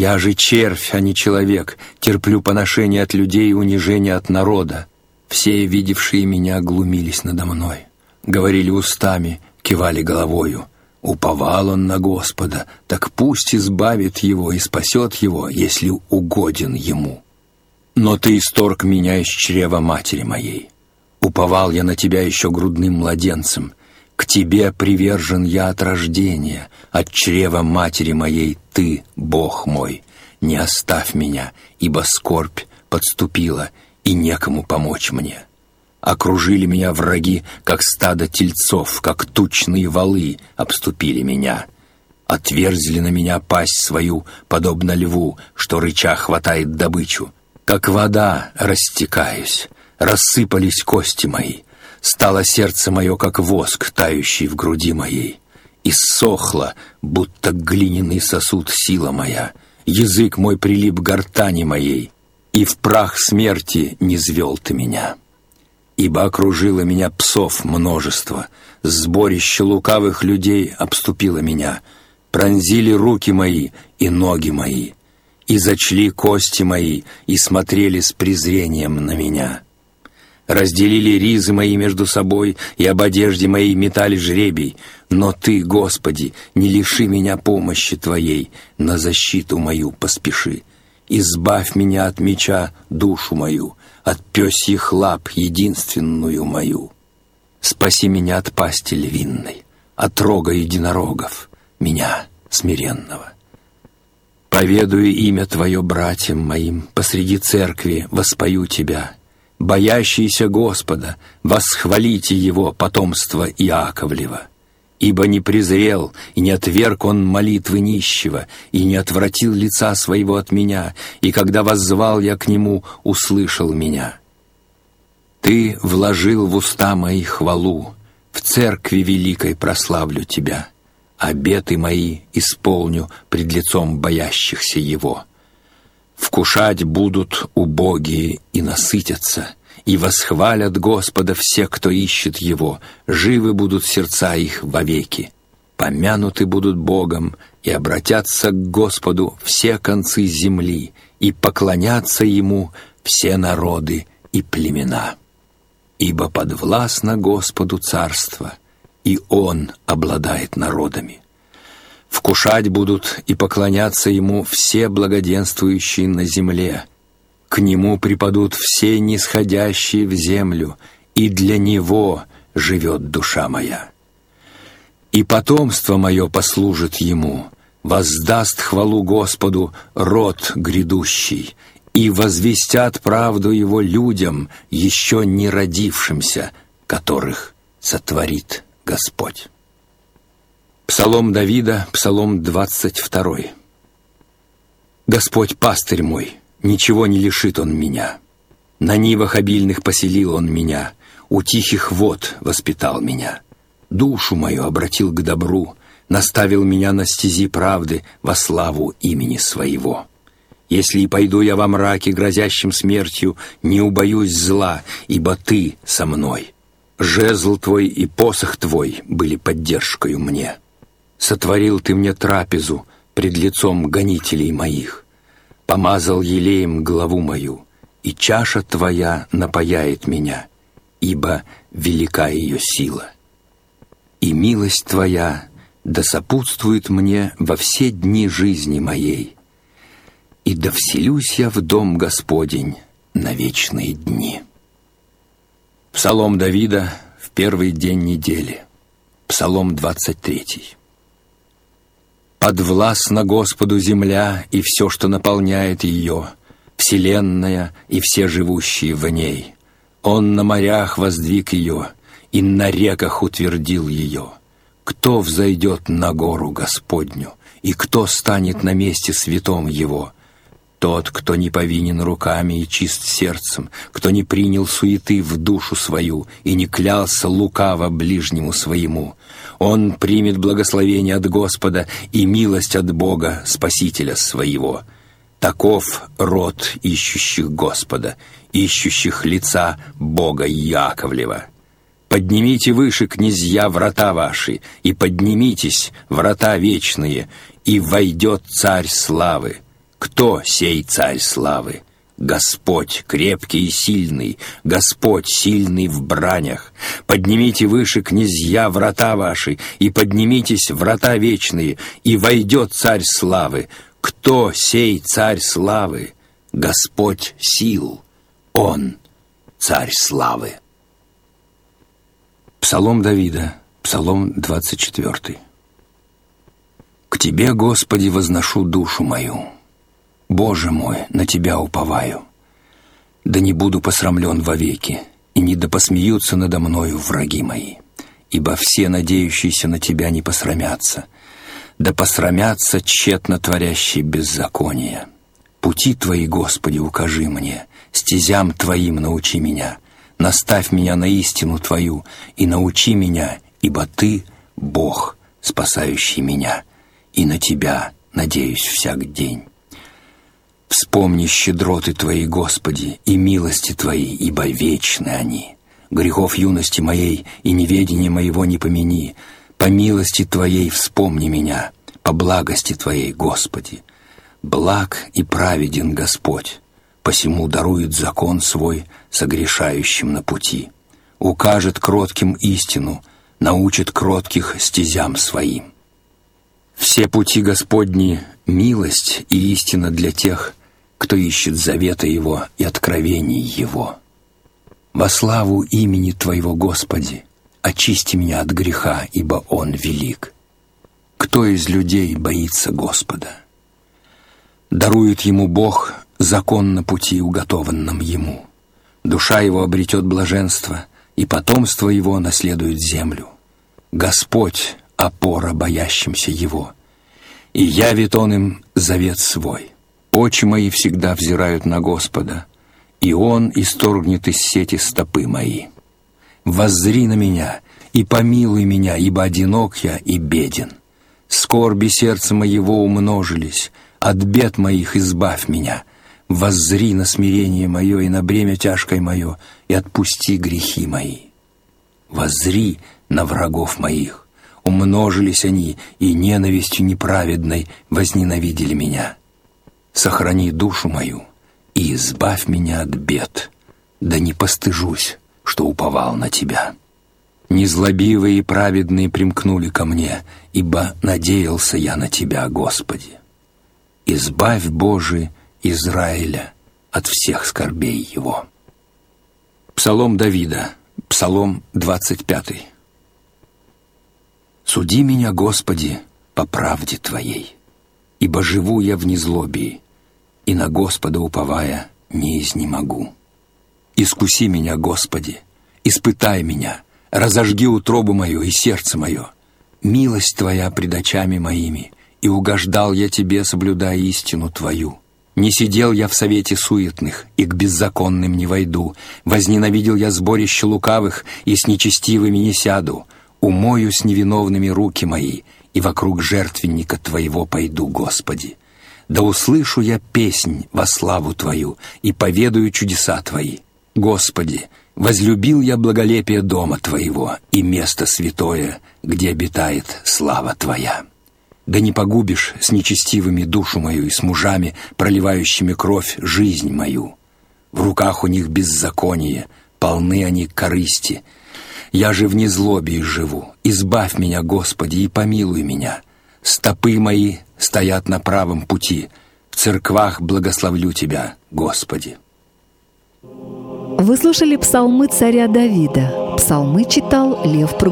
Я же червь, а не человек, терплю поношение от людей и унижение от народа. Все, видевшие меня, глумились надо мной, говорили устами, кивали головою. Уповал он на Господа, так пусть избавит его и спасет его, если угоден ему. Но ты исторг меня из чрева матери моей. Уповал я на тебя еще грудным младенцем. К тебе привержен я от рождения, от чрева матери моей ты, Бог мой. Не оставь меня, ибо скорбь подступила, и некому помочь мне. Окружили меня враги, как стадо тельцов, как тучные валы обступили меня. Отверзли на меня пасть свою, подобно льву, что рыча хватает добычу. Как вода растекаюсь, рассыпались кости мои. Стало сердце мое, как воск, тающий в груди моей. Иссохла, будто глиняный сосуд, сила моя. Язык мой прилип к гортани моей, и в прах смерти низвел ты меня. Ибо окружило меня псов множество, сборище лукавых людей обступило меня, пронзили руки мои и ноги мои, и зачли кости мои, и смотрели с презрением на меня. Разделили ризы мои между собой, и об одежде моей метали жребий. Но Ты, Господи, не лиши меня помощи Твоей, на защиту мою поспеши. Избавь меня от меча, душу мою, от пёсьих лап, единственную мою. Спаси меня от пасти львиной, от рога единорогов, меня, смиренного. Поведаю имя Твое братьям моим, посреди церкви воспою Тебя. Боящиеся Господа, восхвалите Его, потомство Иаковлева. Ибо не презрел и не отверг Он молитвы нищего, и не отвратил лица Своего от меня, и когда воззвал я к Нему, услышал меня. Ты вложил в уста мои хвалу, в церкви великой прославлю Тебя. Обеты мои исполню пред лицом боящихся Его. Вкушать будут убогие и насытятся, и восхвалят Господа все, кто ищет Его, живы будут сердца их вовеки. Помянуты будут Богом, и обратятся к Господу все концы земли, и поклонятся Ему все народы и племена. Ибо подвластно Господу царство, и Он обладает народами. Вкушать будут и поклоняться Ему все благоденствующие на земле. К Нему припадут все нисходящие в землю, и для Него живет душа моя. И потомство мое послужит Ему, воздаст хвалу Господу род грядущий, и возвестят правду Его людям, еще не родившимся, которых сотворит Господь. Псалом Давида, Псалом 22. «Господь пастырь мой, ничего не лишит Он меня. На нивах обильных поселил Он меня, у тихих вод воспитал меня. Душу мою обратил к добру, наставил меня на стези правды во славу имени Своего. Если и пойду я во мраке, грозящем смертью, не убоюсь зла, ибо Ты со мной. Жезл Твой и посох Твой были поддержкою мне. Сотворил Ты мне трапезу пред лицом гонителей моих. Помазал елеем главу мою, и чаша Твоя напояет меня, ибо велика ее сила. И милость Твоя да сопутствует мне во все дни жизни моей, и да вселюсь я в дом Господень на вечные дни». Псалом Давида в первый день недели. Псалом 23. «Подвластна Господу земля и все, что наполняет ее, вселенная и все живущие в ней. Он на морях воздвиг ее и на реках утвердил ее. Кто взойдет на гору Господню, и кто станет на месте святом Его? Тот, кто не повинен руками и чист сердцем, кто не принял суеты в душу свою и не клялся лукаво ближнему своему. Он примет благословение от Господа и милость от Бога, Спасителя своего. Таков род ищущих Господа, ищущих лица Бога Яковлева. Поднимите выше, князья, врата ваши, и поднимитесь, врата вечные, и войдет Царь славы. Кто сей царь славы? Господь, крепкий и сильный, Господь, сильный в бранях. Поднимите выше, князья, врата ваши, и поднимитесь, врата вечные, и войдет царь славы. Кто сей царь славы? Господь сил, Он царь славы. Псалом Давида, Псалом 24. К Тебе, Господи, возношу душу мою. Боже мой, на Тебя уповаю. Да не буду посрамлен вовеки, и не да посмеются надо мною враги мои. Ибо все, надеющиеся на Тебя, не посрамятся. Да посрамятся тщетно творящие беззакония. Пути Твои, Господи, укажи мне, стезям Твоим научи меня. Наставь меня на истину Твою и научи меня, ибо Ты — Бог, спасающий меня, и на Тебя надеюсь всяк день. Вспомни щедроты Твои, Господи, и милости Твои, ибо вечны они. Грехов юности моей и неведения моего не помяни. По милости Твоей вспомни меня, по благости Твоей, Господи. Благ и праведен Господь, посему дарует закон свой согрешающим на пути. Укажет кротким истину, научит кротких стезям своим. Все пути Господни — милость и истина для тех, кто ищет завета Его и откровений Его. Во славу имени Твоего, Господи, очисти меня от греха, ибо Он велик. Кто из людей боится Господа? Дарует ему Бог закон на пути, уготованном ему. Душа его обретет блаженство, и потомство его наследует землю. Господь — опора боящимся Его, и явит Он им завет свой. Очи мои всегда взирают на Господа, и Он исторгнет из сети стопы мои. Воззри на меня и помилуй меня, ибо одинок я и беден. Скорби сердца моего умножились, от бед моих избавь меня. Воззри на смирение мое и на бремя тяжкое мое, и отпусти грехи мои. Воззри на врагов моих, умножились они, и ненавистью неправедной возненавидели меня. Сохрани душу мою и избавь меня от бед, да не постыжусь, что уповал на Тебя. Незлобивые и праведные примкнули ко мне, ибо надеялся я на Тебя, Господи. Избавь, Боже, Израиля от всех скорбей его. Псалом Давида, Псалом 25. Суди меня, Господи, по правде Твоей, ибо живу я в незлобии, и на Господа уповая не изнемогу. Искуси меня, Господи, испытай меня, разожги утробу мою и сердце мое. Милость Твоя пред очами моими, и угождал я Тебе, соблюдая истину Твою. Не сидел я в совете суетных, и к беззаконным не войду. Возненавидел я сборище лукавых, и с нечестивыми не сяду. Умою с невиновными руки мои, и вокруг жертвенника Твоего пойду, Господи. Да услышу я песнь во славу Твою, и поведаю чудеса Твои. Господи, возлюбил я благолепие дома Твоего и место святое, где обитает слава Твоя. Да не погубишь с нечестивыми душу мою и с мужами, проливающими кровь, жизнь мою. В руках у них беззаконие, полны они корысти. Я же в незлобии живу. Избавь меня, Господи, и помилуй меня. Стопы мои стоят на правом пути. В церквах благословлю Тебя, Господи. Вы слушали псалмы царя Давида. Псалмы читал Лев Прокопьевич.